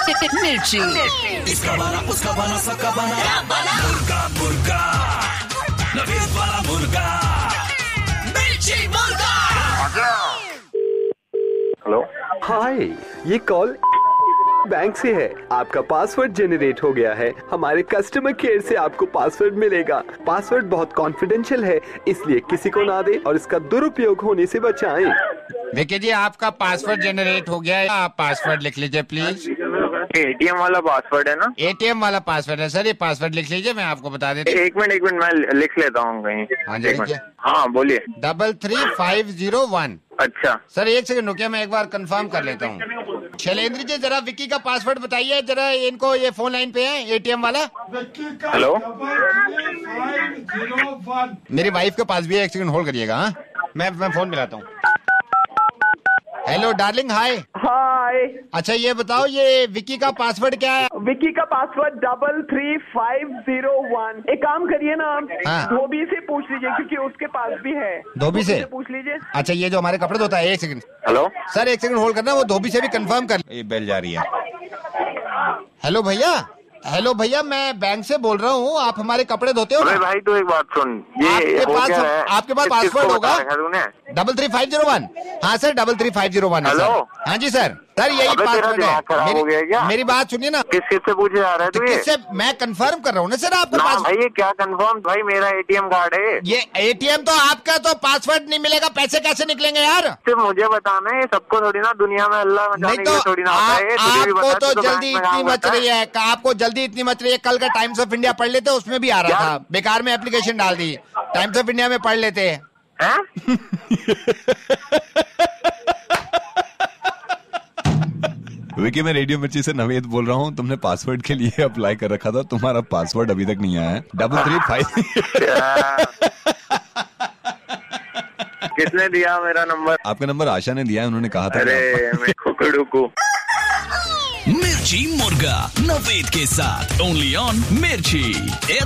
मिर्ची। इसका वाला उसका वाला सबका वाला मुर्गा मुर्गा नवीद वाला मुर्गा मिर्ची मुर्गा। हेलो, हाय, ये कॉल बैंक से है। आपका पासवर्ड जनरेट हो गया है। हमारे कस्टमर केयर से आपको पासवर्ड मिलेगा। पासवर्ड बहुत कॉन्फिडेंशियल है, इसलिए किसी को ना दे और इसका दुरुपयोग होने से बचाएं। देखिए जी, आपका पासवर्ड जनरेट हो गया है। आप पासवर्ड लिख लीजिए प्लीज। एटीएम वाला पासवर्ड है ना? एटीएम वाला पासवर्ड है सर। ये पासवर्ड लिख लीजिए, मैं आपको बता देता हूँ। एक मिनट मैं लिख लेता हूँ कहीं। हाँ जी, एक मिनट। हाँ बोलिए। 33501। अच्छा सर एक सेकंड रुकिए, मैं एक बार कंफर्म कर लेता हूँ। शैलेंद्र जी, जरा विक्की का पासवर्ड बताइए जरा। इनको ये फोन लाइन पे है एटीएम वाला। हेलो, मेरी वाइफ के पास भी है, एक सेकंड होल्ड करिएगा। हाँ, मैं फोन मिलाता हूँ। हेलो डार्लिंग, हाय। हाय। अच्छा ये बताओ, ये विक्की का पासवर्ड क्या है? विक्की का पासवर्ड 33501। एक काम करिए ना आप, हाँ। धोबी से पूछ लीजिए क्योंकि उसके पास भी है। धोबी से पूछ लीजिए। अच्छा, ये जो हमारे कपड़े धोता है, एक सेकंड हेलो सर, एक सेकंड होल्ड करना, वो धोबी से भी कंफर्म कर। ये बेल जा रही है। हेलो भैया, मैं बैंक से बोल रहा हूँ। आप हमारे कपड़े धोते हो ना? अरे भाई तू एक बात सुन, ये आपके पास पासवर्ड होगा तूने 33501। हाँ सर, 33501 है सर। हाँ जी सर यही पासवर्ड है। मेरी बात सुनिए ना। किस से पूछे जा रहा है तू? किससे? मैं कंफर्म कर रहा हूँ ना सर आपके पास। भाई ये क्या कंफर्म? भाई मेरा एटीएम कार्ड है ये एटीएम तो आपका, तो पासवर्ड नहीं मिलेगा, पैसे कैसे निकलेंगे यार? सिर्फ मुझे बताना है, सबको थोड़ी ना, दुनिया में अल्लाह नहीं तो थोड़ी ना होता है। आपको तो जल्दी इतनी मच रही है, आपको जल्दी इतनी मच रही है। कल का टाइम्स ऑफ इंडिया पढ़ लेते, उसमें भी आ रहा था। बेकार में एप्लीकेशन डाल दी। टाइम्स ऑफ इंडिया में पढ़ लेते हैं। विकी, मैं रेडियो मिर्ची से नवेद बोल रहा हूँ। तुमने पासवर्ड के लिए अप्लाई कर रखा था, तुम्हारा पासवर्ड अभी तक नहीं आया है। 335। किसने दिया मेरा नंबर? आपका नंबर आशा ने दिया है, उन्होंने कहा था। अरे मैं खुकड़ू को। मिर्ची मुर्गा नवेद के साथ ओनली ऑन मिर्ची।